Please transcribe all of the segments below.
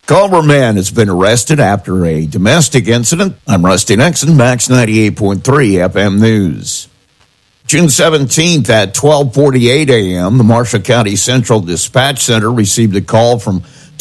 Culver man has been arrested after a domestic incident. I'm Rusty Nixon, Max 98.3 FM News. June 17th at 12:48 a.m., the Marshall County Central Dispatch Center received a call from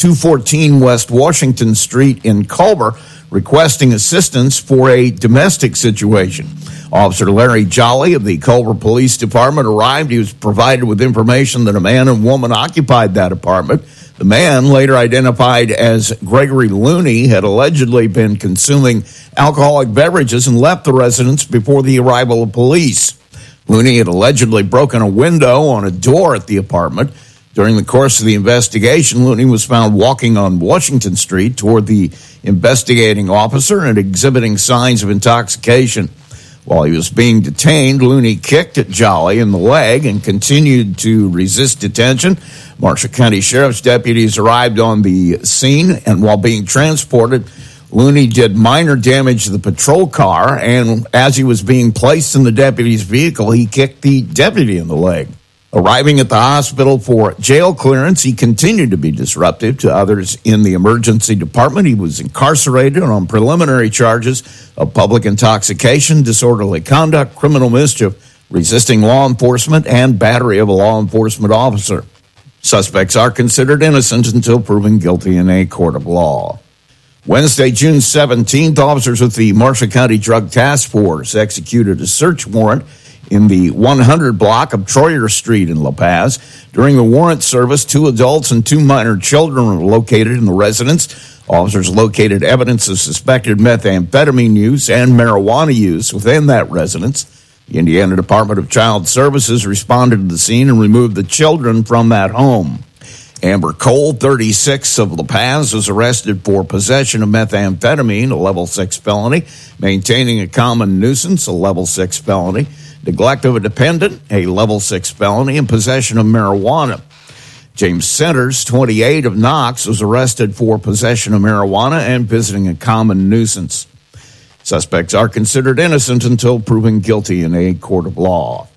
214 West Washington Street in Culver requesting assistance for a domestic situation. Officer Larry Jolly of the Culver Police Department arrived. He was provided with information that a man and woman occupied that apartment. The man, later identified as Gregory Looney, had allegedly been consuming alcoholic beverages and left the residence before the arrival of police. Looney had allegedly broken a window on a door at the apartment. During the course of the investigation, Looney was found walking on Washington Street toward the investigating officer and exhibiting signs of intoxication. While he was being detained, Looney kicked at Jolly in the leg and continued to resist detention. Marshall County Sheriff's deputies arrived on the scene, and while being transported, Looney did minor damage to the patrol car, and as he was being placed in the deputy's vehicle, he kicked the deputy in the leg. Arriving at the hospital for jail clearance, he continued to be disruptive to others in the emergency department. He was incarcerated on preliminary charges of public intoxication, disorderly conduct, criminal mischief, resisting law enforcement, and battery of a law enforcement officer. Suspects are considered innocent until proven guilty in a court of law. Wednesday, June 17th, officers with the Marshall County Drug Task Force executed a search warrant in the 100 block of Troyer Street in La Paz. During the warrant service, 2 adults and 2 minor children were located in the residence. Officers located evidence of suspected methamphetamine use and marijuana use within that residence. The Indiana Department of Child Services responded to the scene and removed the children from that home. Amber Cole, 36, of La Paz, was arrested for possession of methamphetamine, a level 6 felony, maintaining a common nuisance, a level 6 felony, neglect of a dependent, a level 6 felony, and possession of marijuana. James Centers, 28, of Knox, was arrested for possession of marijuana and visiting a common nuisance. Suspects are considered innocent until proven guilty in a court of law.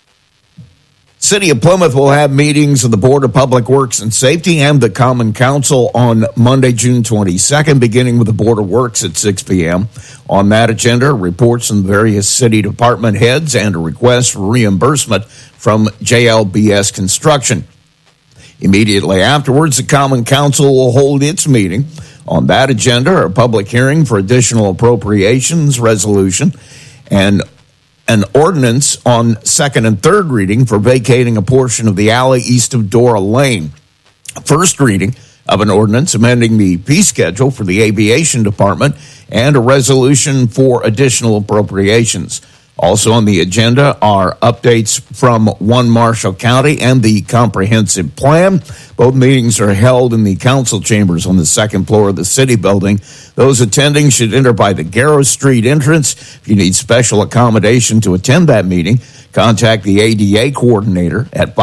City of Plymouth will have meetings of the Board of Public Works and Safety and the Common Council on Monday, June 22nd, beginning with the Board of Works at 6 p.m. On that agenda, reports from various city department heads and a request for reimbursement from JLBS Construction. Immediately afterwards, the Common Council will hold its meeting. On that agenda are a public hearing for additional appropriations resolution and an ordinance on second and third reading for vacating a portion of the alley east of Dora Lane. First reading of an ordinance amending the fee schedule for the aviation department and a resolution for additional appropriations. Also on the agenda are updates from One Marshall County and the comprehensive plan. Both meetings are held in the council chambers on the second floor of the city building. Those attending should enter by the Garrow Street entrance. If you need special accommodation to attend that meeting, contact the ADA coordinator at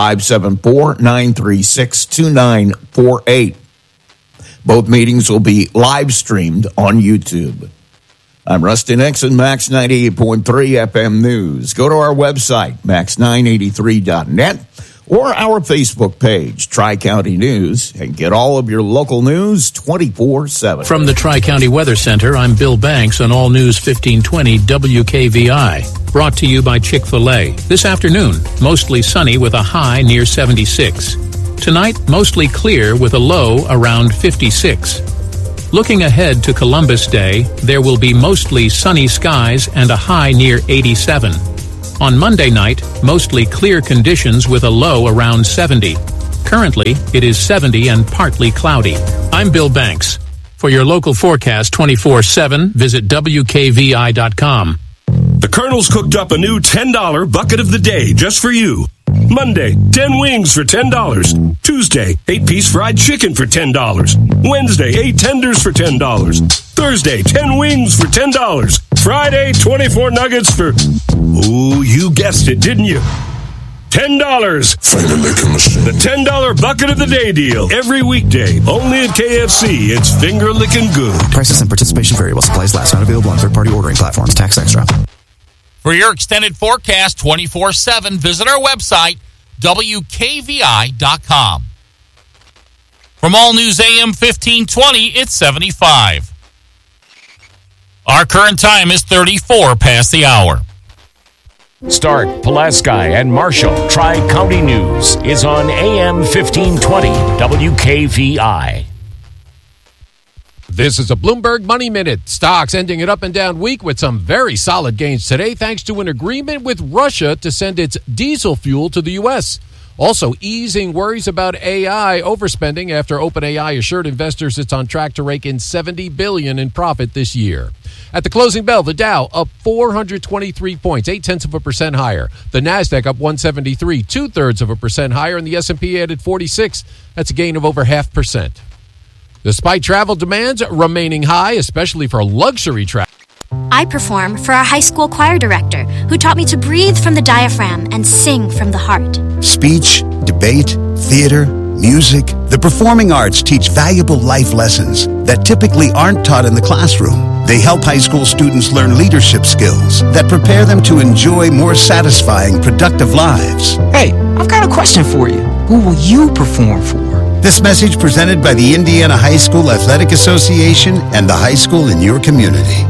574-936-2948. Both meetings will be live streamed on YouTube. I'm Rusty Nixon, Max 98.3 FM News. Go to our website, max983.net, or our Facebook page, Tri-County News, and get all of your local news 24/7. From the Tri-County Weather Center, I'm Bill Banks on All News 1520 WKVI. Brought to you by Chick-fil-A. This afternoon, mostly sunny with a high near 76. Tonight, mostly clear with a low around 56. Looking ahead to Columbus Day, there will be mostly sunny skies and a high near 87. On Monday night, mostly clear conditions with a low around 70. Currently, it is 70 and partly cloudy. I'm Bill Banks. For your local forecast 24/7, visit WKVI.com. The Colonel's cooked up a new $10 bucket of the day just for you. Monday, 10 wings for $10. Tuesday, 8-piece fried chicken for $10. Wednesday, 8 tenders for $10. Thursday, 10 wings for $10. Friday, 24 nuggets for... Oh, you guessed it, didn't you? $10. The $10 bucket of the day deal. Every weekday, only at KFC. It's finger-licking good. Prices and participation vary while supplies last. Not available on third-party ordering platforms. Tax extra. For your extended forecast 24/7, visit our website, WKVI.com. From From All News AM 1520, it's 75. Our current time is 34 past the hour. Stark, Pulaski, and Marshall Tri-County News is on AM 1520 WKVI. This is a Bloomberg Money Minute. Stocks ending an up and down week with some very solid gains today thanks to an agreement with Russia to send its diesel fuel to the U.S. Also, easing worries about AI overspending after OpenAI assured investors it's on track to rake in $70 billion in profit this year. At the closing bell, the Dow up 423 points, 0.8% higher. The Nasdaq up 173, 0.2% higher, and the S&P added 46. That's a gain of over 0.5%. Despite travel demands remaining high, especially for luxury travel. I perform for our high school choir director, who taught me to breathe from the diaphragm and sing from the heart. Speech, debate, theater, music. The performing arts teach valuable life lessons that typically aren't taught in the classroom. They help high school students learn leadership skills that prepare them to enjoy more satisfying, productive lives. Hey, I've got a question for you. Who will you perform for? This message presented by the Indiana High School Athletic Association and the high school in your community.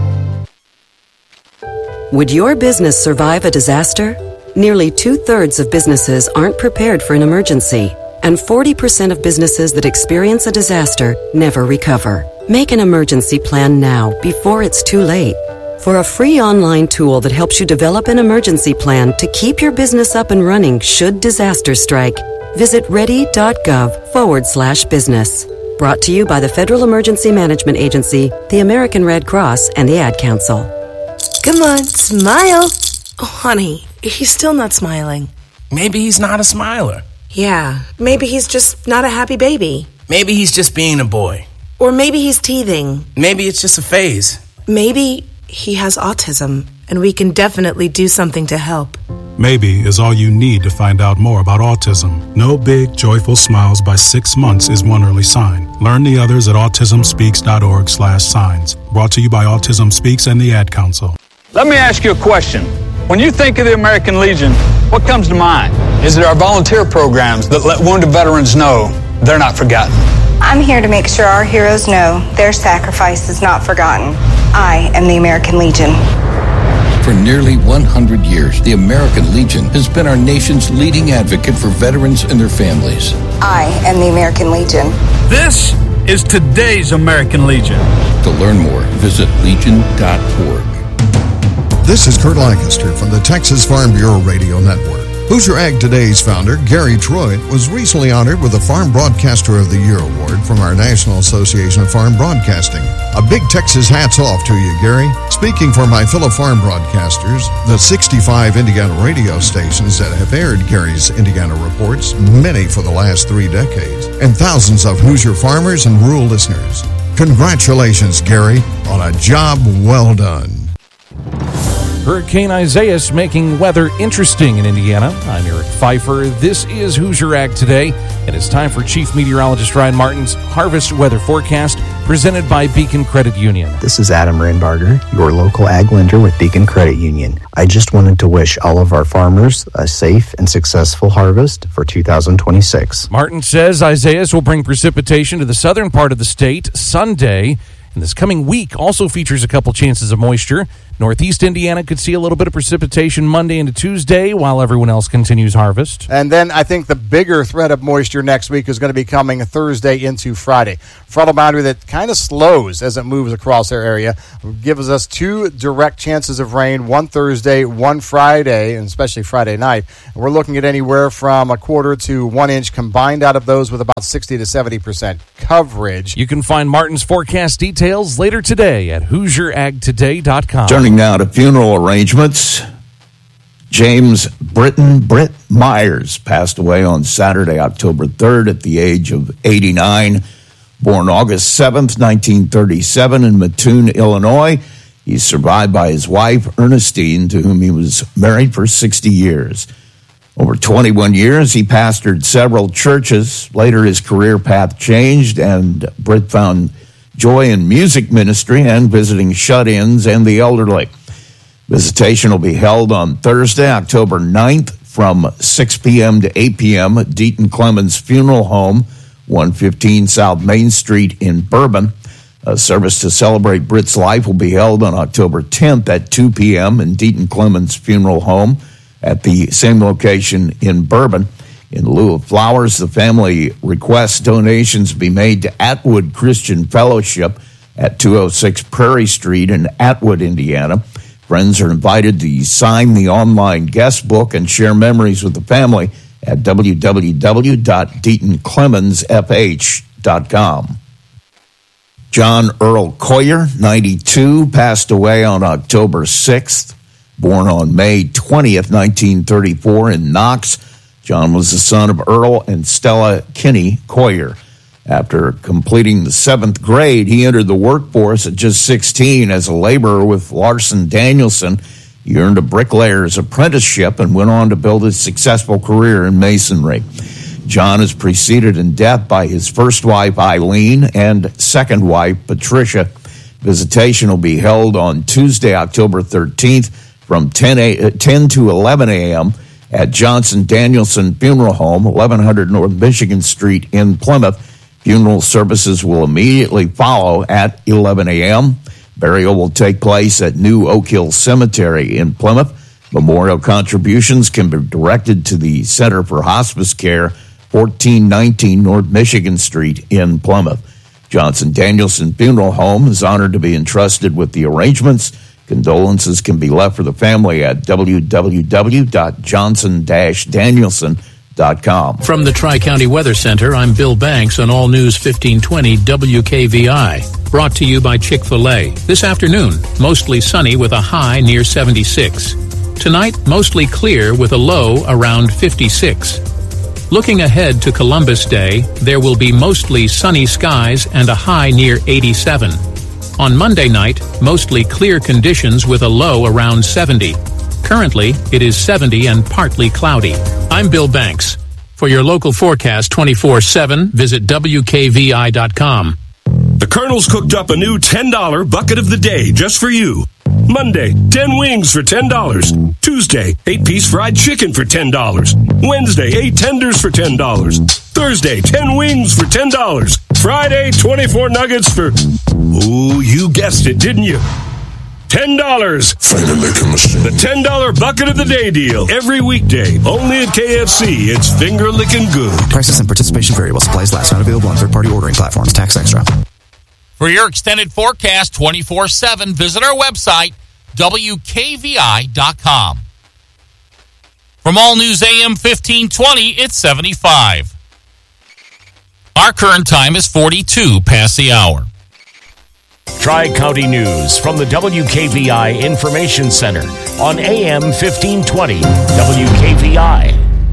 Would your business survive a disaster? Nearly 2/3 of businesses aren't prepared for an emergency, and 40% of businesses that experience a disaster never recover. Make an emergency plan now before it's too late. For a free online tool that helps you develop an emergency plan to keep your business up and running should disaster strike, visit ready.gov/business. Brought to you by the Federal Emergency Management Agency, the American Red Cross, and the Ad Council. Come on, smile. Oh, honey, he's still not smiling. Maybe he's not a smiler. Yeah, maybe he's just not a happy baby. Maybe he's just being a boy. Or maybe he's teething. Maybe it's just a phase. Maybe he has autism, and we can definitely do something to help. Maybe is all you need to find out more about autism. No big, joyful smiles by 6 months is one early sign. Learn the others at autismspeaks.org/signs. Brought to you by Autism Speaks and the Ad Council. Let me ask you a question. When you think of the American Legion, what comes to mind? Is it our volunteer programs that let wounded veterans know they're not forgotten? I'm here to make sure our heroes know their sacrifice is not forgotten. I am the American Legion. For nearly 100 years, the American Legion has been our nation's leading advocate for veterans and their families. I am the American Legion. This is today's American Legion. To learn more, visit legion.org. This is Kurt Lancaster from the Texas Farm Bureau Radio Network. Hoosier Ag Today's founder, Gary Troit, was recently honored with the Farm Broadcaster of the Year award from our National Association of Farm Broadcasting. A big Texas hats off to you, Gary. Speaking for my fellow farm broadcasters, the 65 Indiana radio stations that have aired Gary's Indiana reports, many for the last 3 decades, and thousands of Hoosier farmers and rural listeners. Congratulations, Gary, on a job well done. Hurricane Isaias making weather interesting in Indiana. I'm Eric Pfeiffer. This is Hoosier Ag Today, and it's time for Chief Meteorologist Ryan Martin's Harvest Weather Forecast, presented by Beacon Credit Union. This is Adam Randbarger, your local ag lender with Beacon Credit Union. I just wanted to wish all of our farmers a safe and successful harvest for 2026. Martin says Isaias will bring precipitation to the southern part of the state Sunday, and this coming week also features a couple chances of moisture. Northeast Indiana could see a little bit of precipitation Monday into Tuesday while everyone else continues harvest. And then I think the bigger threat of moisture next week is going to be coming Thursday into Friday. Frontal boundary that kind of slows as it moves across our area. Gives us 2 direct chances of rain, one Thursday, one Friday, and especially Friday night. And we're looking at anywhere from a quarter to 1 inch combined out of those with about 60 to 70% coverage. You can find Martin's forecast details later today at HoosierAgToday.com. Turning now to funeral arrangements. James Britt Myers passed away on Saturday, October 3rd at the age of 89. Born August 7th, 1937 in Mattoon, Illinois. He's survived by his wife, Ernestine, to whom he was married for 60 years. Over 21 years, he pastored several churches. Later, his career path changed, and Britt found joy in music ministry and visiting shut-ins and the elderly. Visitation will be held on Thursday, October 9th from 6 p.m. to 8 p.m. at Deaton Clemens Funeral Home, 115 South Main Street in Bourbon. A service to celebrate Britt's life will be held on October 10th at 2 p.m. in Deaton Clemens Funeral Home at the same location in Bourbon. In lieu of flowers, the family requests donations be made to Atwood Christian Fellowship at 206 Prairie Street in Atwood, Indiana. Friends are invited to sign the online guest book and share memories with the family at www.DeatonClemensFH.com. John Earl Coyer, 92, passed away on October 6th. Born on May 20th, 1934 in Knox, John was the son of Earl and Stella Kinney Coyer. After completing the 7th grade, he entered the workforce at just 16 as a laborer with Larson Danielson. He earned a bricklayer's apprenticeship and went on to build a successful career in masonry. John is preceded in death by his first wife, Eileen, and second wife, Patricia. Visitation will be held on Tuesday, October 13th from 10 to 11 a.m. at Johnson Danielson Funeral Home, 1100 North Michigan Street in Plymouth. Funeral services will immediately follow at 11 a.m. Burial will take place at New Oak Hill Cemetery in Plymouth. Memorial contributions can be directed to the Center for Hospice Care, 1419 North Michigan Street in Plymouth. Johnson Danielson Funeral Home is honored to be entrusted with the arrangements. Condolences can be left for the family at www.johnson-danielson.com. From the Tri-County Weather Center, I'm Bill Banks on All News 1520 WKVI. Brought to you by Chick-fil-A. This afternoon, mostly sunny with a high near 76. Tonight, mostly clear with a low around 56. Looking ahead to Columbus Day, there will be mostly sunny skies and a high near 87. On Monday night, mostly clear conditions with a low around 70. Currently, it is 70 and partly cloudy. I'm Bill Banks. For your local forecast 24/7, visit WKVI.com. The Colonel's cooked up a new $10 bucket of the day just for you. Monday, 10 wings for $10. Tuesday, 8-piece fried chicken for $10. Wednesday, 8 tenders for $10. Thursday, 10 wings for $10. Friday, 24 nuggets for... Ooh, you guessed it, didn't you? $10. Finger licking machine. The $10 bucket of the day deal. Every weekday. Only at KFC. It's finger licking good. Prices and participation vary while supplies last. Not available on third-party ordering platforms. Tax extra. For your extended forecast 24/7, visit our website, WKVI.com. From All News AM 1520, it's 75. Our current time is 42 past the hour. Tri-County News from the WKVI Information Center on AM 1520 WKVI.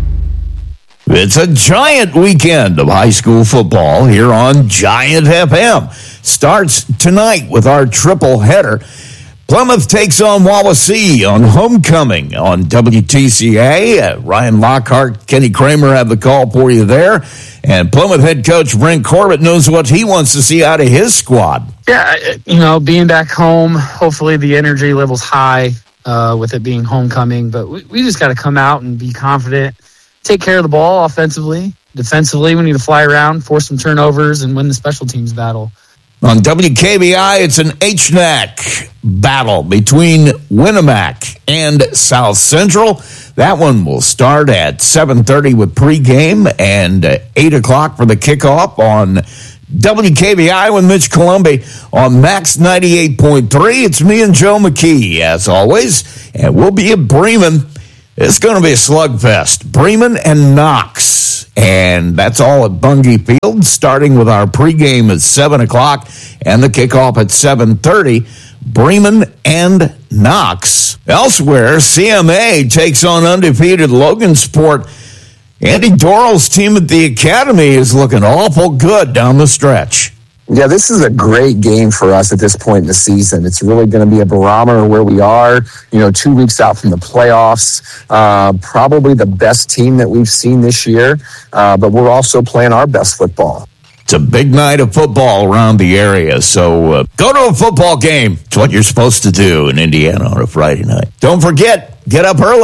It's a giant weekend of high school football here on Giant FM. Starts tonight with our triple header. Plymouth takes on Wawasee on homecoming on WTCA. Ryan Lockhart, Kenny Kramer have the call for you there. And Plymouth head coach Brent Corbett knows what he wants to see out of his squad. Yeah, being back home, hopefully the energy level's high with it being homecoming. But we just got to come out and be confident, take care of the ball offensively. Defensively, we need to fly around, force some turnovers, and win the special teams battle. On WKBI, it's an HNAC battle between Winnemac and South Central. That one will start at 7:30 with pregame and 8 o'clock for the kickoff on WKBI with Mitch Columbi on Max 98.3. It's me and Joe McKee, as always, and we'll be at Bremen. It's going to be a slugfest. Bremen and Knox. And that's all at Bungie Field, starting with our pregame at 7 o'clock and the kickoff at 7:30. Bremen and Knox. Elsewhere, CMA takes on undefeated Logansport. Andy Dorrell's team at the Academy is looking awful good down the stretch. Yeah, this is a great game for us at this point in the season. It's really going to be a barometer where we are, 2 weeks out from the playoffs. Probably the best team that we've seen this year, but we're also playing our best football. It's a big night of football around the area, so go to a football game. It's what you're supposed to do in Indiana on a Friday night. Don't forget, get up early.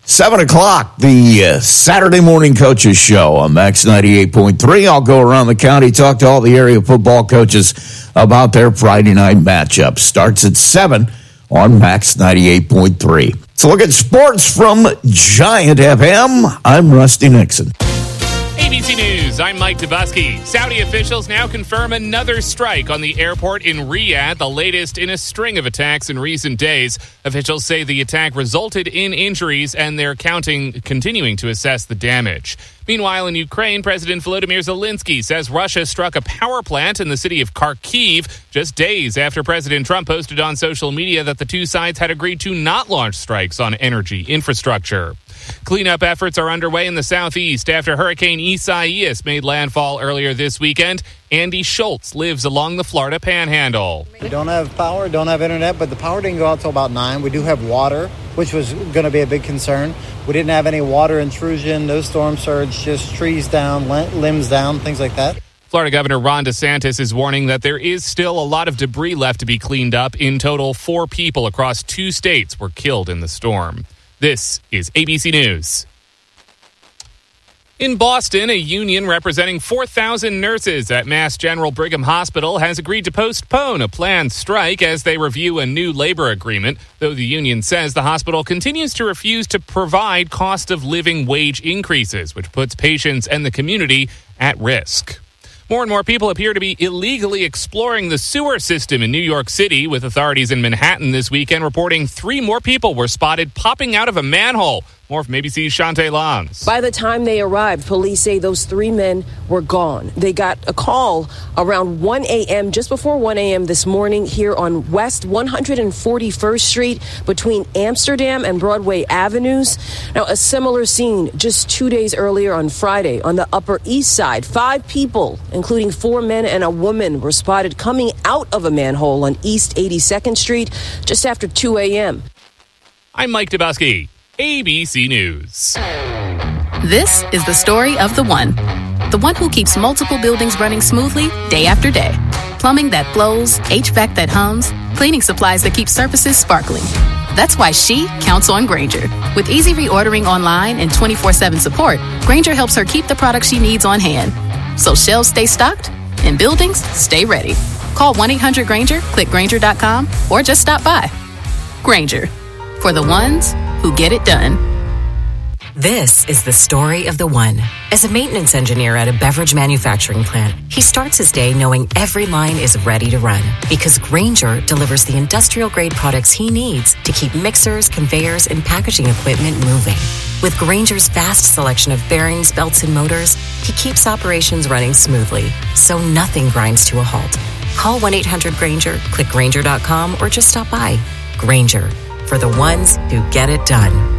7 o'clock, the Saturday Morning Coaches Show on Max 98.3. I'll go around the county, talk to all the area football coaches about their Friday night matchup. Starts at 7 on Max 98.3. So look at sports from Giant FM. I'm Rusty Nixon. ABC News, I'm Mike Dubusky. Saudi officials now confirm another strike on the airport in Riyadh, the latest in a string of attacks in recent days. Officials say the attack resulted in injuries, and they're continuing to assess the damage. Meanwhile, in Ukraine, President Volodymyr Zelensky says Russia struck a power plant in the city of Kharkiv just days after President Trump posted on social media that the two sides had agreed to not launch strikes on energy infrastructure. Cleanup efforts are underway in the southeast after Hurricane Isaias made landfall earlier this weekend. Andy Schultz lives along the Florida Panhandle. We don't have power, don't have internet, but the power didn't go out till about 9. We do have water, which was going to be a big concern. We didn't have any water intrusion, no storm surge, just trees down, limbs down, things like that. Florida Governor Ron DeSantis is warning that there is still a lot of debris left to be cleaned up. In total, 4 people across 2 states were killed in the storm. This is ABC News. In Boston, a union representing 4,000 nurses at Mass General Brigham Hospital has agreed to postpone a planned strike as they review a new labor agreement, though the union says the hospital continues to refuse to provide cost of living wage increases, which puts patients and the community at risk. More and more people appear to be illegally exploring the sewer system in New York City, with authorities in Manhattan this weekend reporting 3 more people were spotted popping out of a manhole. More from ABC's Shantae Lons. By the time they arrived, police say those 3 men were gone. They got a call around 1 a.m., just before 1 a.m. this morning here on West 141st Street between Amsterdam and Broadway Avenues. Now, a similar scene just 2 days earlier on Friday on the Upper East Side. 5 people, including 4 men and a woman, were spotted coming out of a manhole on East 82nd Street just after 2 a.m. I'm Mike Dubusky. ABC News. This is the story of the one who keeps multiple buildings running smoothly day after day. Plumbing that flows, HVAC that hums, cleaning supplies that keep surfaces sparkling. That's why she counts on Grainger. With easy reordering online and 24/7 support, Grainger helps her keep the products she needs on hand. So shelves stay stocked and buildings stay ready. Call 1-800-GRAINGER, click Grainger.com, or just stop by. Grainger, for the ones who get it done. This is the story of the one. As a maintenance engineer at a beverage manufacturing plant, he starts his day knowing every line is ready to run because Grainger delivers the industrial-grade products he needs to keep mixers, conveyors, and packaging equipment moving. With Grainger's vast selection of bearings, belts, and motors, he keeps operations running smoothly, so nothing grinds to a halt. Call 1-800-GRAINGER, click Grainger.com, or just stop by. Grainger, for the ones who get it done.